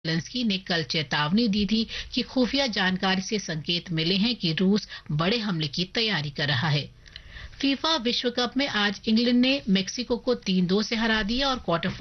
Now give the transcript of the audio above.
Zelensky ने कल चेतावनी दी थी कि खुफिया जानकारी से संकेत मिले हैं कि रूस बड़े हमले की तैयारी कर रहा है। फीफा विश्व कप में आज इंग्लैंड ने मेक्सिको को 3-2 से हरा दिया और क्वार्टर